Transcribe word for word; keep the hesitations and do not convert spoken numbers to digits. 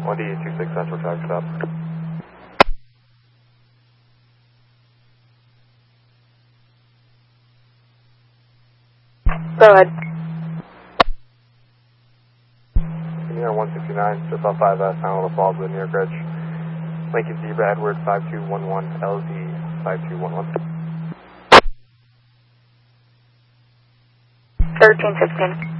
one D two six Central track stop. Go ahead. Near one sixty-nine, just off five S, Honolulu Falls with New York Ridge. Lincoln Zebra Edward five two one one, L Z five two one one. thirteen fifteen.